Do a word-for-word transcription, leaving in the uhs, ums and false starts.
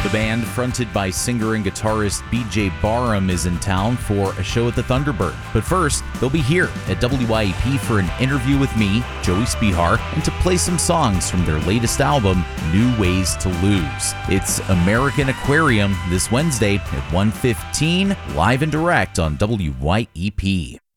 The band, fronted by singer and guitarist B J Barham, is in town for a show at the Thunderbird. But first, they'll be here at W Y E P for an interview with me, Joey Spihar, and to play some songs from their latest album, New Ways to Lose. It's American Aquarium this Wednesday at one fifteen, live and direct on W Y E P.